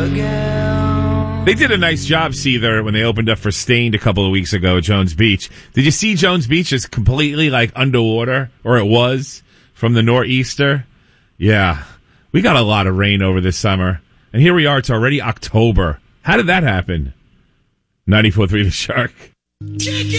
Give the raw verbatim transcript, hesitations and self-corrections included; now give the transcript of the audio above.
again. They did a nice job, Seether, when they opened up for Stained a couple of weeks ago at Jones Beach. Did you see Jones Beach is completely like underwater, or it was, from the nor'easter? Yeah. We got a lot of rain over this summer. And here we are, it's already October. How did that happen? ninety-four point three The Shark.